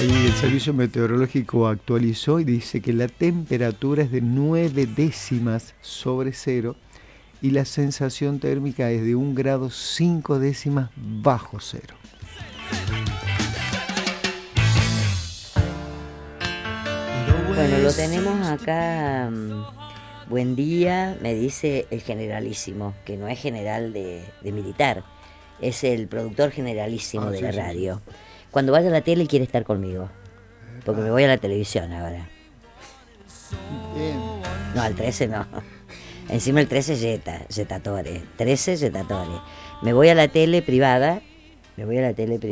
Ahí el servicio meteorológico actualizó y dice que la temperatura es de 9 décimas sobre cero y la sensación térmica es de 1 grado 5 décimas bajo cero. Bueno, lo tenemos acá. Buen día, me dice el generalísimo, que no es general de militar, es el productor generalísimo de la radio. Cuando vaya a la tele quiere estar conmigo, porque me voy a la televisión ahora. Bien. No, al 13 no. Encima el 13 Yetatore. 13 Yetatore. Me voy a la tele privada. No, me voy a la tele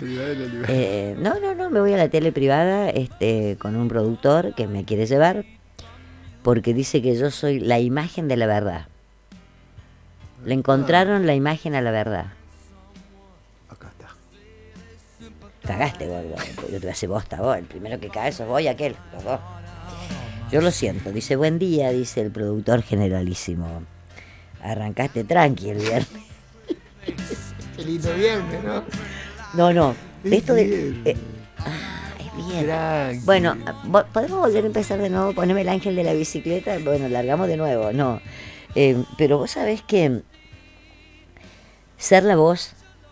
privada con un productor que me quiere llevar porque dice que yo soy la imagen de la verdad. Le encontraron la imagen a la verdad. Acá está. Cagaste, gordo. Yo te voy a hacer bosta vos. El primero que cae sos vos y aquel. Los dos. Yo lo siento. Dice, buen día, dice el productor generalísimo. Arrancaste tranqui el viernes. Qué lindo viernes, ¿no? No. Es Esto de... viernes. es bien. Tranqui. Bueno, ¿podemos volver a empezar de nuevo? Poneme el ángel de la bicicleta. Bueno, largamos de nuevo. No. Pero vos sabés que ser la voz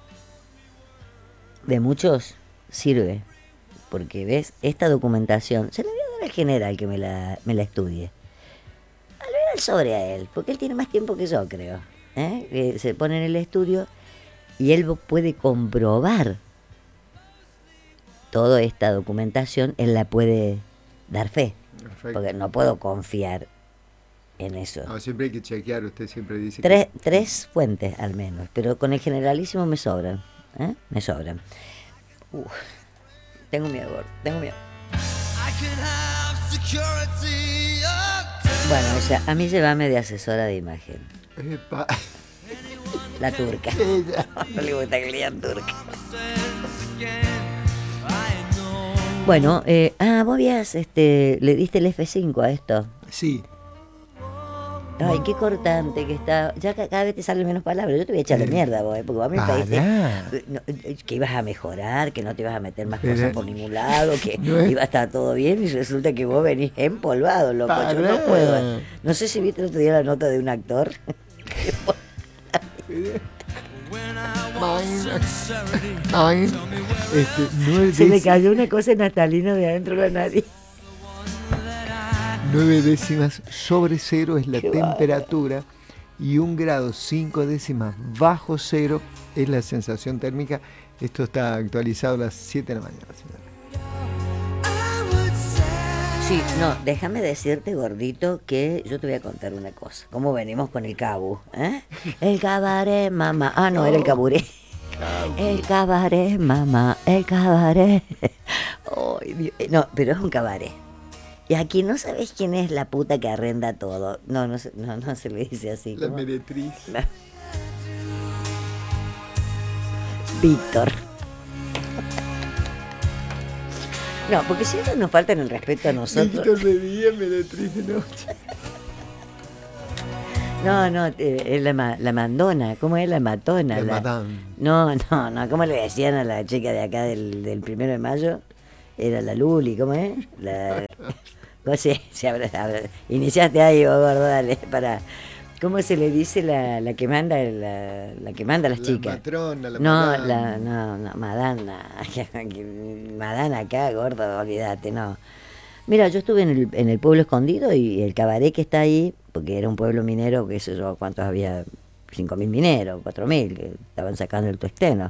de muchos sirve. Porque, ¿ves? Esta documentación se la voy a dar al general que me la estudie. Al ver al sobre a él, porque él tiene más tiempo que yo, creo. Que se pone en el estudio y él puede comprobar toda esta documentación, él la puede dar fe. Perfecto. Porque no puedo confiar en eso. No, siempre hay que chequear, usted siempre dice que... Tres fuentes al menos, pero con el generalísimo me sobran. Me sobran. Tengo miedo, gordo, tengo miedo. Bueno, o sea, a mí llévame de asesora de imagen. Epa. La turca. Ella. No le gusta que le digan turca. Bueno, vos habías, le diste el F5 a esto. Sí. Ay, qué cortante que está. Ya cada vez te salen menos palabras. Yo te voy a echar la mierda, vos, porque vos me pediste que ibas a mejorar, que no te ibas a meter más cosas por ningún lado, que iba a estar todo bien y resulta que vos venís empolvado, loco. Yo no puedo. No sé si viste el otro día la nota de un actor. Se le cayó una cosa natalina de adentro de la nariz. 9 décimas sobre cero es la temperatura y 1 grado 5 décimas bajo cero es la sensación térmica. Esto está actualizado a las 7 de la mañana. Sí, no, déjame decirte, gordito, que yo te voy a contar una cosa. ¿Cómo venimos con el cabu? El cabaret, mamá. Ah, no, era el caburé. El cabaret, mamá, el cabaret. Ay, Dios. No, pero es un cabaret. Y aquí no sabés quién es la puta que arrenda todo. No se le dice así. La meretriz. Víctor. No, porque si ellos nos faltan el respeto a nosotros. Víctor de día, meretriz de noche. No, es la mandona. ¿Cómo es la matona? La madame. No, ¿cómo le decían a la chica de acá del 1 de mayo? Era la Luli, ¿cómo es? No sé, iniciaste ahí, vos, gordo, dale, para... ¿Cómo se le dice la que manda la que manda a las chicas? La patrona, la madana. Madana. Madana acá, gordo, olvídate, no. Mira, yo estuve en el pueblo escondido y el cabaret que está ahí, porque era un pueblo minero, qué sé yo, ¿cuántos había? 5.000 mineros, 4.000, que estaban sacando el tuesteno.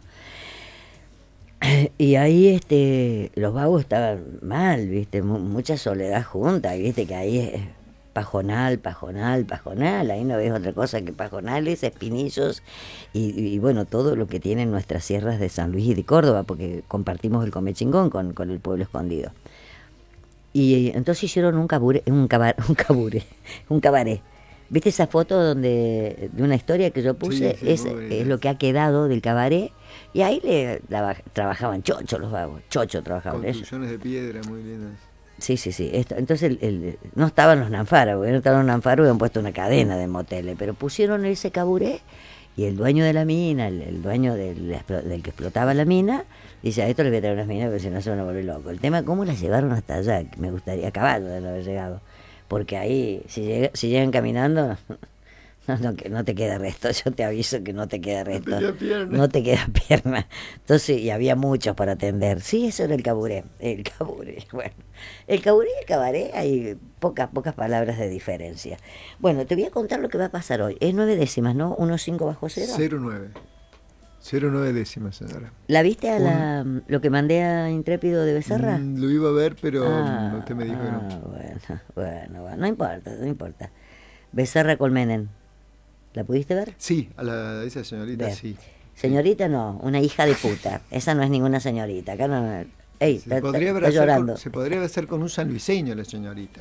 Y ahí los vagos estaban mal, ¿viste? Mucha soledad junta, ¿viste? Que ahí es pajonal, ahí no ves otra cosa que pajonales, espinillos y bueno, todo lo que tienen nuestras sierras de San Luis y de Córdoba, porque compartimos el Comechingón con el pueblo escondido. Y entonces hicieron un cabaret. ¿Viste esa foto de una historia que yo puse? Sí, es lo que ha quedado del cabaret. Y ahí trabajaban chocho los vagos, trabajaban. Construcciones de piedra muy lindas. Sí. Entonces no estaban los nanfaros, porque no estaban los nanfaros, habían puesto una cadena de moteles, pero pusieron ese cabaret Y el dueño de la mina, el dueño del que explotaba la mina, dice, a esto le voy a traer unas minas porque si no se van a volver locos. El tema es cómo las llevaron hasta allá, que me gustaría a caballo de no haber llegado. Porque ahí, si llegan caminando, no te queda resto, yo te aviso que no te queda resto. No te queda pierna. Entonces, y había muchos para atender. Sí, eso era el caburé. Bueno, el caburé y el cabaret hay pocas palabras de diferencia. Bueno, te voy a contar lo que va a pasar hoy. Es 9 décimas, ¿no? 1,5 bajo cero. 0,9. 0,9 décimas, señora. ¿La viste a lo que mandé a Intrépido de Becerra? Lo iba a ver, pero usted me dijo que no. Bueno, no importa. Becerra Colmenen. ¿La pudiste ver? Sí, a esa señorita. Bien. Sí. Señorita no, una hija de puta. Esa no es ninguna señorita. Acá no. Ey, está llorando. Se podría hacer con un sanluiseño la señorita.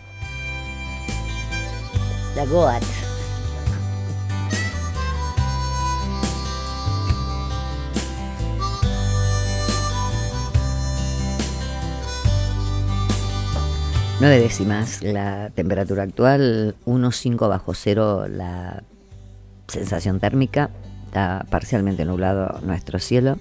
La Goat. Nueve décimas la temperatura actual, 1,5 bajo cero la sensación térmica, está parcialmente nublado nuestro cielo.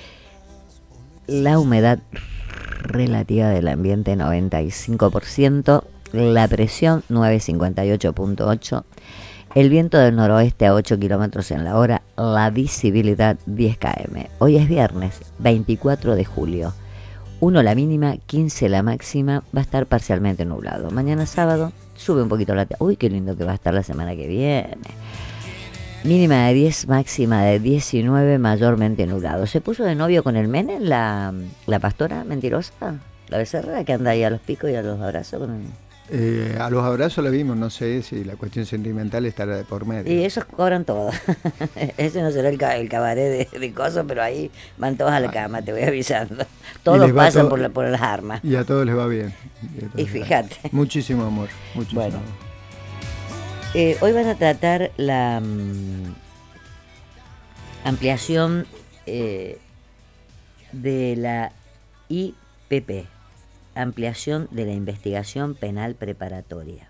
La humedad relativa del ambiente 95%, la presión 958.8, el viento del noroeste a 8 kilómetros en la hora, la visibilidad 10 km. Hoy es viernes 24 de julio. 1 la mínima, 15 la máxima, va a estar parcialmente nublado. Mañana sábado sube un poquito la... Uy, qué lindo que va a estar la semana que viene. Mínima de 10, máxima de 19, mayormente nublado. ¿Se puso de novio con el Menem, la pastora mentirosa? La Becerra, que anda ahí a los picos y a los abrazos con el... a los abrazos la vimos, no sé si la cuestión sentimental estará de por medio. Y esos cobran todo. Ese no será el cabaret de cosas, pero ahí van todos a la cama, te voy avisando. Todos pasan por las armas. Y a todos les va bien. Y fíjate. Muchísimo amor. Bueno. Hoy van a tratar la ampliación de la IPP, ampliación de la investigación penal preparatoria.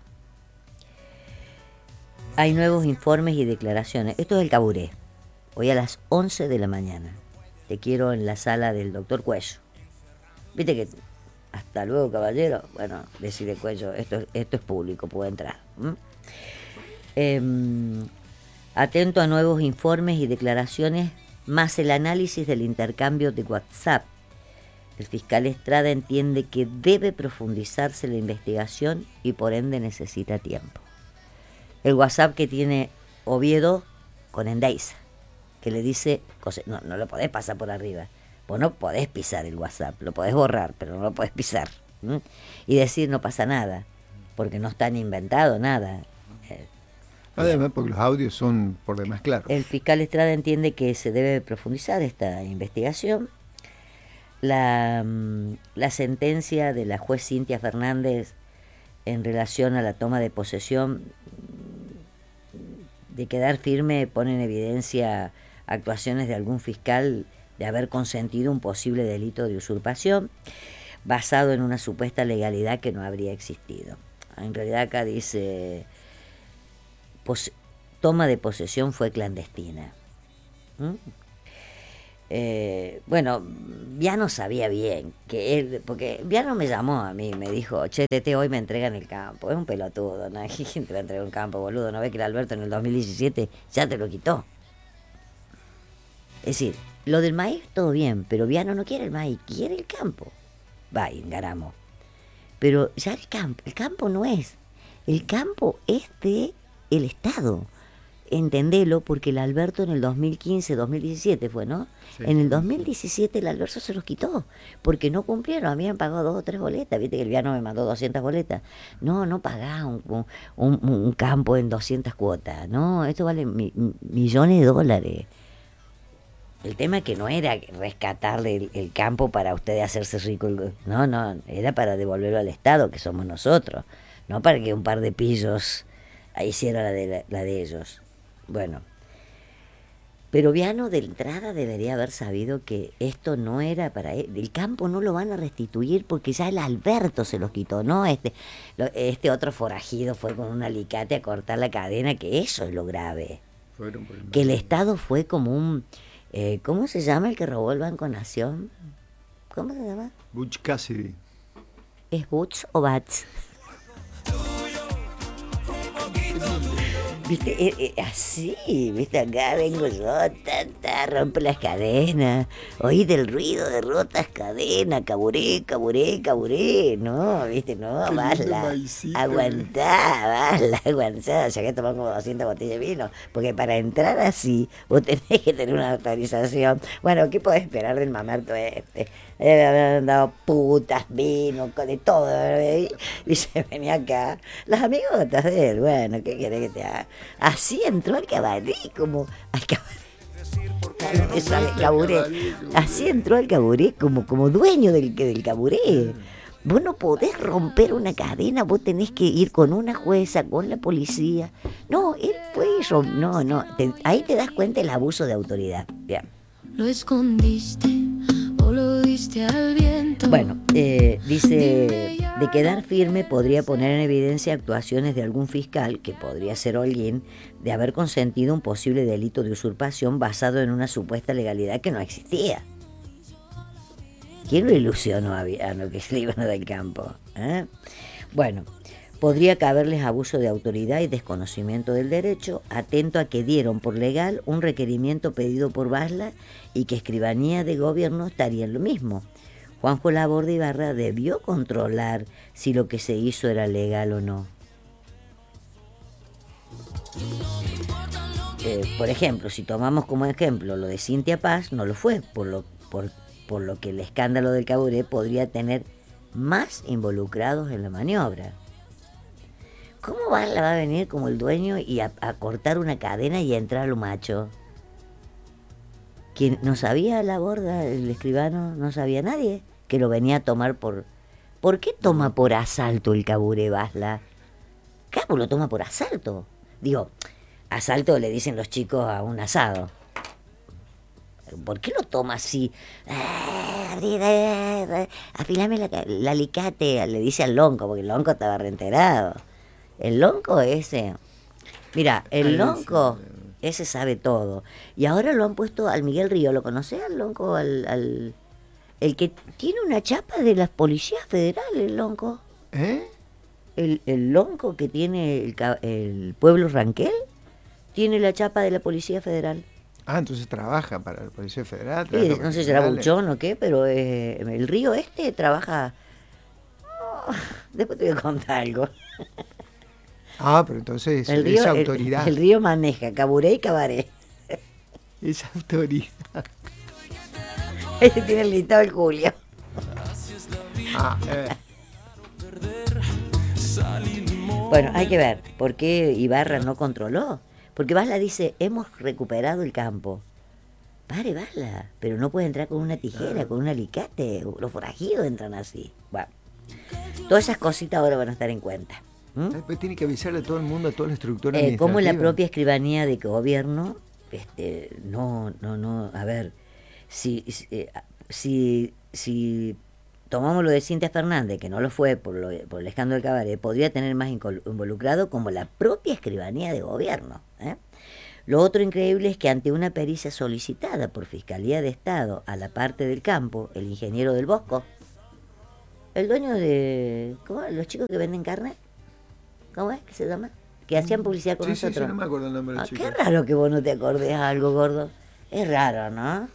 Hay nuevos informes y declaraciones. Esto es el caburé. Hoy a las 11 de la mañana. Te quiero en la sala del doctor Cuello. Viste que hasta luego, caballero. Bueno, decide Cuello, esto es público, puede entrar. Atento a nuevos informes y declaraciones, más el análisis del intercambio de WhatsApp. El fiscal Estrada entiende que debe profundizarse la investigación y por ende necesita tiempo. El WhatsApp que tiene Oviedo con Endeiza, que le dice, no lo podés pasar por arriba. Vos no podés pisar el WhatsApp, lo podés borrar, pero no lo podés pisar. Y decir no pasa nada, porque no está ni inventado nada. Además, porque los audios son por demás claros. El fiscal Estrada entiende que se debe profundizar esta investigación. La sentencia de la juez Cintia Fernández en relación a la toma de posesión, de quedar firme, pone en evidencia actuaciones de algún fiscal de haber consentido un posible delito de usurpación basado en una supuesta legalidad que no habría existido. En realidad acá dice... toma de posesión fue clandestina. Bueno, Viano sabía bien que él, porque Viano me llamó a mí, me dijo, che, Tete, hoy me entregan el campo. Es un pelotudo, ¿no? ¿Quién te va a entregar un campo, boludo? ¿No ves que el Alberto en el 2017 ya te lo quitó? Es decir, lo del maíz todo bien, pero Viano no quiere el maíz, quiere el campo. Va, y engaramos. Pero ya el campo no es. El campo es de el Estado. Entendelo, porque el Alberto en el 2015, 2017 fue, ¿no? Sí. En el 2017 el Alberto se los quitó, porque no cumplieron, habían pagado 2 o 3 boletas, viste que el Viano me mandó 200 boletas. No pagás un campo en 200 cuotas, no, esto vale millones de dólares. El tema que no era rescatarle el campo para ustedes hacerse rico, no, era para devolverlo al Estado, que somos nosotros, no para que un par de pillos hiciera la de ellos. Bueno, pero Viano de entrada debería haber sabido que esto no era para él. El campo no lo van a restituir porque ya el Alberto se los quitó, ¿no? Este otro forajido fue con un alicate a cortar la cadena, que eso es lo grave. Fueron por el que el mar. Estado fue como un... ¿cómo se llama el que robó el Banco Nación? ¿Cómo se llama? Butch Cassidy. ¿Es Butch o Bats? ¿Viste? Así, ¿viste? Acá vengo yo, rompe las cadenas, oí del ruido de rotas cadenas, caburé, caburé, caburé, no, ¿viste? No, Qué lindo vasla, maicito, aguantá, vasla, aguantá, ya que tomamos como 200 botellas de vino, porque para entrar así, vos tenés que tener una autorización. Bueno, ¿qué podés esperar del mamerto este? Habían dado putas, vino, de todo, y se venía acá. Las amigotas de él, bueno, ¿qué querés que te haga? Así entró al cabaret, como al cabaret. Me sale cabaret. Así entró al cabaret como dueño del cabaret. Vos no podés romper una cadena, vos tenés que ir con una jueza, con la policía. No, él fue y ahí te das cuenta del abuso de autoridad. Bien. Lo escondiste o lo diste al viento. Bueno, dice, de quedar firme podría poner en evidencia actuaciones de algún fiscal, que podría ser Holguín, de haber consentido un posible delito de usurpación basado en una supuesta legalidad que no existía. ¿Quién lo ilusionó a lo que se le iban del campo? Bueno, podría caberles abuso de autoridad y desconocimiento del derecho, atento a que dieron por legal un requerimiento pedido por Basla y que Escribanía de Gobierno estaría en lo mismo. Juanjo Laborde Ibarra debió controlar si lo que se hizo era legal o no. Por ejemplo, si tomamos como ejemplo lo de Cintia Paz, no lo fue, por lo que el escándalo del cabaret podría tener más involucrados en la maniobra. ¿Cómo Basla va a venir como el dueño y a cortar una cadena y a entrar a lo macho? ¿Quién no sabía la borda, el escribano? No sabía nadie que lo venía a tomar por... ¿Por qué toma por asalto el cabaret Basla? Claro, lo toma por asalto. Digo, asalto le dicen los chicos a un asado. ¿Por qué lo toma así? Afilame el alicate, le dice al lonco, porque el lonco estaba reenterado. El lonco ese, mira, el lonco ese sabe todo. Y ahora lo han puesto al Miguel Río, ¿lo conocés al lonco? El que tiene una chapa de las policías federales, el lonco. El lonco que tiene el pueblo Ranquel, tiene la chapa de la Policía Federal. Ah, entonces trabaja para la Policía Federal. Sí, no sé si será buchón o qué, pero el Río este trabaja... después te voy a contar algo. Ah, pero entonces El Río, esa autoridad. el Río maneja caburé y cabaret. Esa autoridad. Ese tiene el listado el Julio. Bueno, hay que ver por qué Ibarra no controló. Porque Basla dice, hemos recuperado el campo. Pare, Basla, pero no puede entrar con una tijera, con un alicate. Los forajidos entran así. Bueno, todas esas cositas ahora van a estar en cuenta. Después tiene que avisarle a todo el mundo, a toda la estructura Como la administrativa. propia escribanía de gobierno, a ver, si tomamos lo de Cintia Fernández, que no lo fue por el escándalo del cabaret, podría tener más involucrado como la propia escribanía de gobierno. Lo otro increíble es que ante una pericia solicitada por Fiscalía de Estado a la parte del campo, el ingeniero del Bosco, el dueño de... ¿cómo? ¿Los chicos que venden carne? ¿Cómo es que se llama? Que hacían publicidad con nosotros. Sí, no me acuerdo el nombre del chico. Qué raro que vos no te acordés algo, gordo. Es raro, ¿no?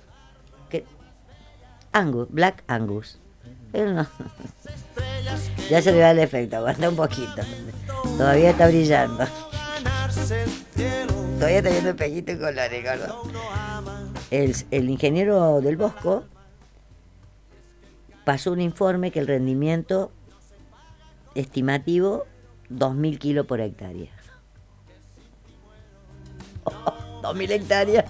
Black Angus. Él no. Ya se le da el efecto, aguanta un poquito. Todavía está brillando. Todavía está viendo espejito y colores, gordo. El ingeniero del Bosco pasó un informe que el rendimiento estimativo 2.000 kilos por hectárea. 2.000 hectáreas.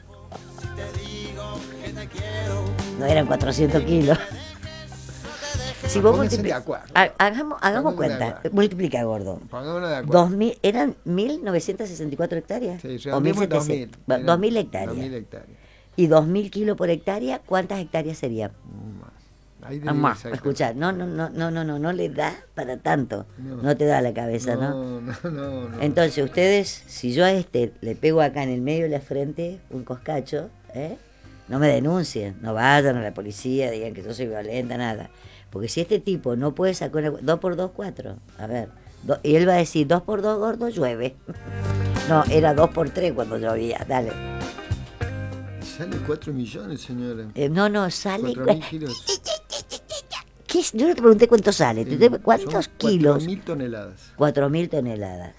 No eran 400 kilos. Si vos hagamos cuenta, multiplica, gordo. Pongámonos de acuerdo. Eran 1.964 hectáreas. Sí, o 1.700. 2.000 hectáreas. 2.000 hectáreas. Y 2.000 kilos por hectárea, ¿cuántas hectáreas serían? Ahí Mamá, sacar. escuchá, no le da para tanto. No. No te da la cabeza, ¿no? No. Entonces, ustedes, si yo a este le pego acá en el medio de la frente un coscacho, no me denuncien, no vayan a la policía, digan que yo soy violenta, nada. Porque si este tipo no puede sacar 2 por 2, 4, a ver, y él va a decir 2 por 2, gordo, llueve. No, era 2 por 3 cuando llovía, dale. Sale 4 millones, señora. No, sale... 4.000 kilos. ¿Qué? Yo no te pregunté cuánto sale. ¿Cuántos Son kilos? 4.000 toneladas. 4.000 toneladas.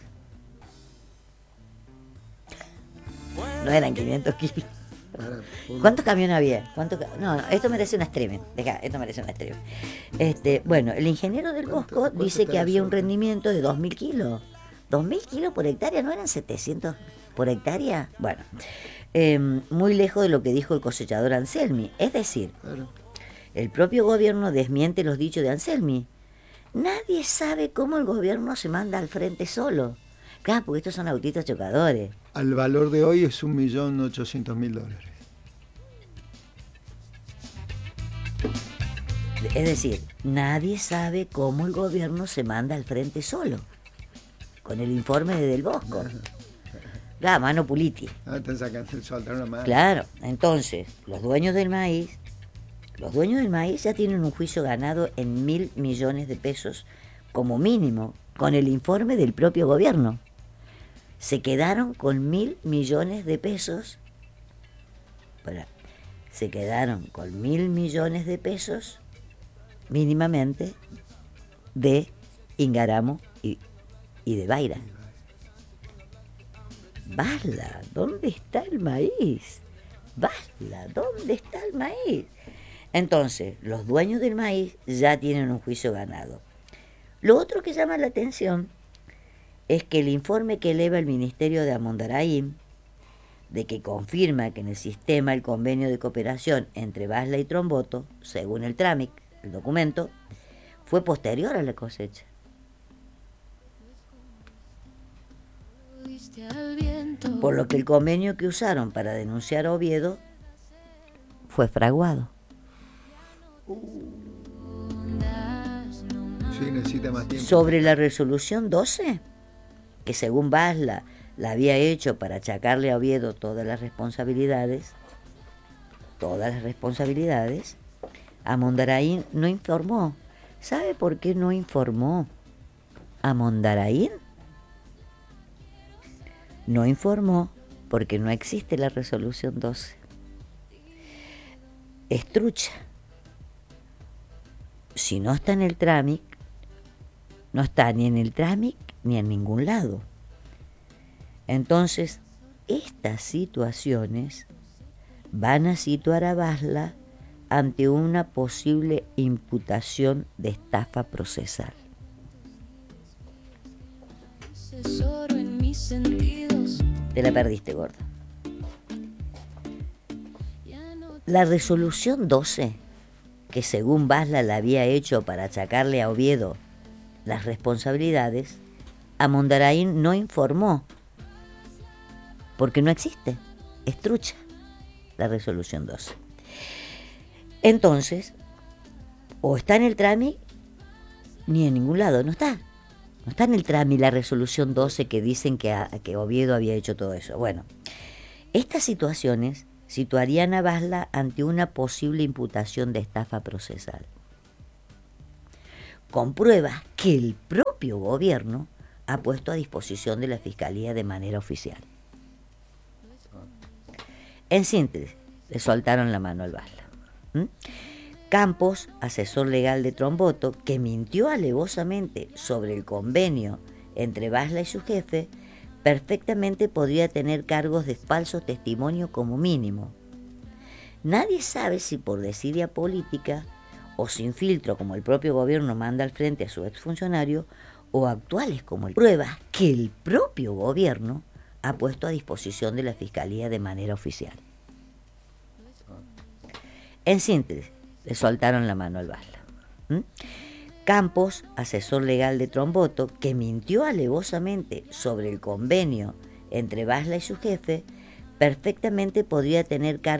No eran 500 kilos. ¿Cuántos camiones había? No, esto merece un streaming. Deja, esto merece un streaming. Bueno, el ingeniero del Bosco dice que había un rendimiento de 2.000 kilos. 2.000 kilos por hectárea, ¿no eran 700 por hectárea? Bueno, muy lejos de lo que dijo el cosechador Anselmi. Es decir, Claro. el propio gobierno desmiente los dichos de Anselmi. Nadie sabe cómo el gobierno se manda al frente solo. Claro, porque estos son autitos chocadores. Al valor de hoy es $1.800.000. Es decir, nadie sabe cómo el gobierno se manda al frente solo. Con el informe de Del Bosco. La mano Puliti. Están sacando, soltaron la mano. Claro, entonces, los dueños del maíz ya tienen un juicio ganado en 1.000 millones de pesos como mínimo, con el informe del propio gobierno. Se quedaron con 1.000 millones de pesos. Se quedaron con 1.000 millones de pesos mínimamente de Ingaramo y de Baira. Basla, ¿dónde está el maíz? Basla, ¿dónde está el maíz? Entonces, los dueños del maíz ya tienen un juicio ganado. Lo otro que llama la atención es que el informe que eleva el Ministerio de Amondaraín, de que confirma que en el sistema el convenio de cooperación entre Basla y Tromboto, según el TRAMIC, el documento, fue posterior a la cosecha. Por lo que el convenio que usaron para denunciar a Oviedo fue fraguado. Sí, necesita más tiempo. Sobre la resolución 12, que según Basla la había hecho para achacarle a Oviedo todas las responsabilidades, Amondaraín no informó. ¿Sabe por qué no informó Amondaraín? No informó porque no existe la resolución 12. Es trucha. Si no está en el trámite, no está ni en el trámite ni en ningún lado. Entonces, estas situaciones van a situar a Basla ante una posible imputación de estafa procesal. Te la perdiste, gordo. La resolución 12, que según Basla la había hecho para achacarle a Oviedo las responsabilidades, Amondaraín no informó, porque no existe, es trucha la resolución 12. Entonces, o está en el trámite, ni en ningún lado, no está. No está en el trámite la resolución 12 que dicen que Oviedo había hecho todo eso. Bueno, estas situaciones situarían a Basla ante una posible imputación de estafa procesal, con pruebas que el propio gobierno ha puesto a disposición de la Fiscalía de manera oficial. En síntesis, le soltaron la mano al Basla. Campos, asesor legal de Tromboto, que mintió alevosamente sobre el convenio entre Basla y su jefe, perfectamente podría tener cargos de falso testimonio como mínimo. Nadie sabe si por desidia política o sin filtro, como el propio gobierno manda al frente a su exfuncionario, o actuales como el pruebas que el propio gobierno ha puesto a disposición de la Fiscalía de manera oficial. En síntesis, le soltaron la mano al Basla. Campos, asesor legal de Tromboto, que mintió alevosamente sobre el convenio entre Basla y su jefe, perfectamente podría tener cargos